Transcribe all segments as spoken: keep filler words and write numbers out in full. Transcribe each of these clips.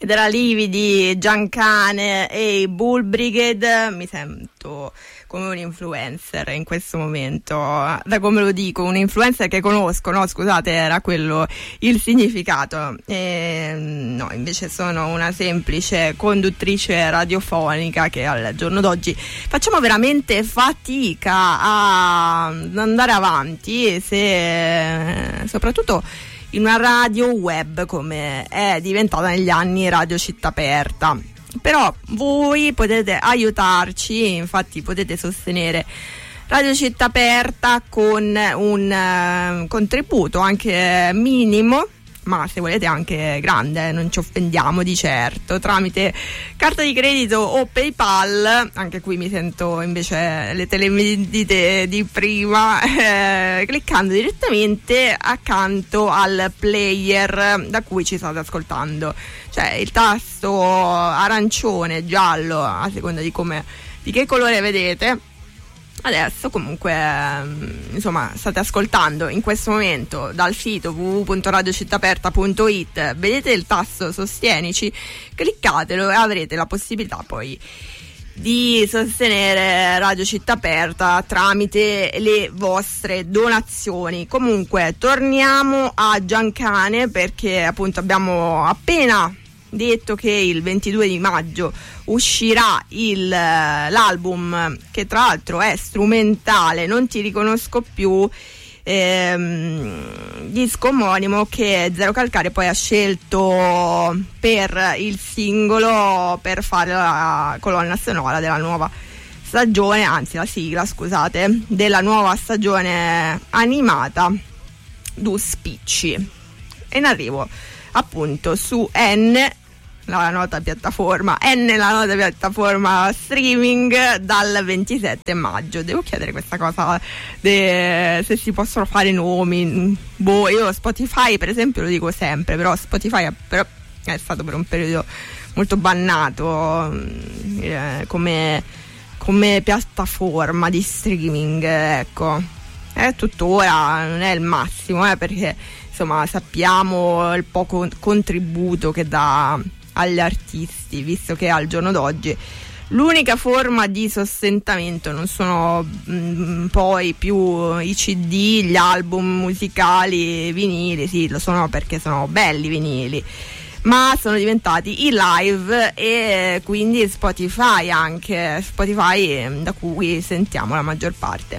ed era Lividi, Giancane e i Bull Brigade. Mi sento come un influencer in questo momento, da come lo dico, un influencer che conosco, no scusate, era quello il significato, e, no, invece sono una semplice conduttrice radiofonica che al giorno d'oggi facciamo veramente fatica a andare avanti, se soprattutto in una radio web come è diventata negli anni Radio Città Aperta. Però voi potete aiutarci, infatti potete sostenere Radio Città Aperta con un uh, contributo anche minimo, ma se volete anche grande, non ci offendiamo di certo, tramite carta di credito o PayPal. Anche qui mi sento invece le televendite di prima, eh, cliccando direttamente accanto al player da cui ci state ascoltando, cioè il tasto arancione, giallo, a seconda di come, di che colore vedete. Adesso comunque insomma state ascoltando in questo momento dal sito w w w punto radio città aperta punto i t, vedete il tasto sostienici, cliccatelo e avrete la possibilità poi di sostenere Radio Città Aperta tramite le vostre donazioni. Comunque torniamo a Giancane, perché appunto abbiamo appena detto che il ventidue di maggio uscirà il, l'album, che tra l'altro è strumentale, Non ti riconosco più, ehm, disco omonimo che Zero Calcare poi ha scelto per il singolo, per fare la colonna sonora della nuova stagione, anzi la sigla scusate, della nuova stagione animata Du Spicci. E in arrivo appunto su N, la nota piattaforma N, la nota piattaforma streaming, dal ventisette maggio. Devo chiedere questa cosa de, se si possono fare nomi. Boh, io Spotify per esempio lo dico sempre, però Spotify è, però, è stato per un periodo molto bannato eh, come, come piattaforma di streaming, ecco. È tuttora non è il massimo, eh, perché insomma sappiamo il poco contributo che dà agli artisti, visto che al giorno d'oggi l'unica forma di sostentamento non sono mh, poi più i C D, gli album musicali, vinili, sì lo sono perché sono belli vinili, ma sono diventati i live e quindi Spotify, anche Spotify da cui sentiamo la maggior parte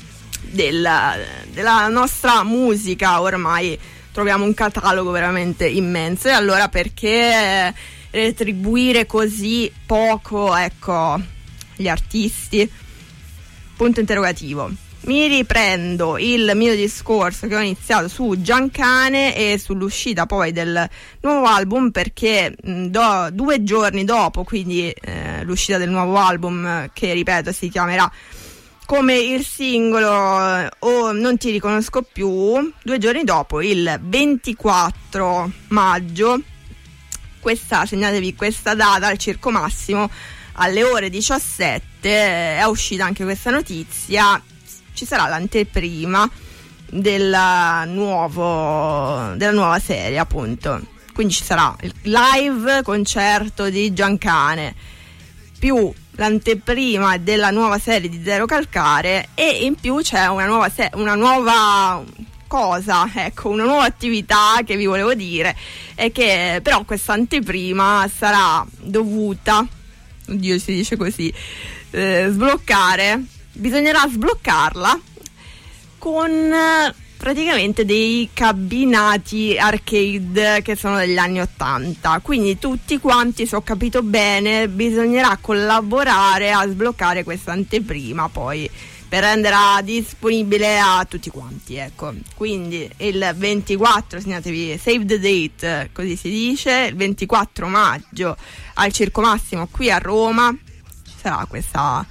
della, della nostra musica. Ormai troviamo un catalogo veramente immenso, e allora perché retribuire così poco, ecco, gli artisti? Punto interrogativo. Mi riprendo il mio discorso che ho iniziato su Giancane e sull'uscita poi del nuovo album, perché mh, do, due giorni dopo, quindi eh, l'uscita del nuovo album, che ripeto si chiamerà come il singolo o Non ti riconosco più, due giorni dopo, il ventiquattro maggio, questa, segnatevi questa data, al Circo Massimo alle ore diciassette è uscita anche questa notizia, ci sarà l'anteprima della, nuovo, della nuova serie appunto, quindi ci sarà il live concerto di Giancane più l'anteprima della nuova serie di Zero Calcare, e in più c'è una nuova, se- una nuova cosa, ecco, una nuova attività che vi volevo dire, è che però questa anteprima sarà dovuta, oddio si dice così, eh, sbloccare, bisognerà sbloccarla con eh, praticamente dei cabinati arcade che sono degli anni ottanta, quindi tutti quanti, se ho capito bene, bisognerà collaborare a sbloccare questa anteprima poi per renderla disponibile a tutti quanti, ecco. Quindi il ventiquattro, segnatevi, save the date, così si dice, il ventiquattro maggio al Circo Massimo qui a Roma ci sarà questa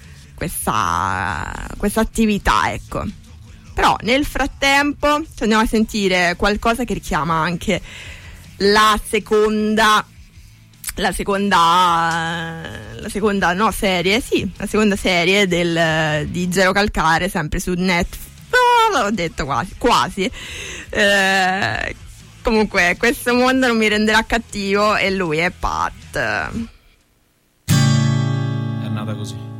questa questa attività, ecco. Però nel frattempo ci andiamo a sentire qualcosa che richiama anche la seconda la seconda la seconda no serie sì la seconda serie del di Zero Calcare, sempre su Netflix, oh, l'ho detto quasi quasi eh, Comunque, questo mondo non mi renderà cattivo e lui è Pat. È nata così.